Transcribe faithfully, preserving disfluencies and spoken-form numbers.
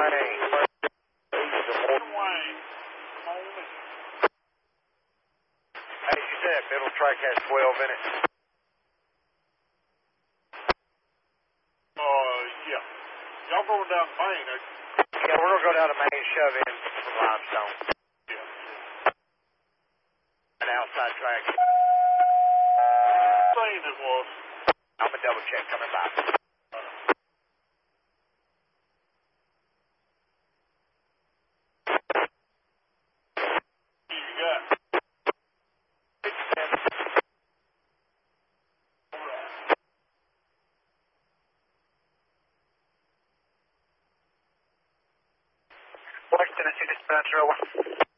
Wayne. Wayne. As you said, middle track has twelve in it. Uh, yeah. Y'all going down Main, are you? Yeah, we're going to go down to Main, shove in from Limestone. Yeah. An outside track. Saying it was. I'm going to double check coming by. You got. West Tennessee Dispatcher, over.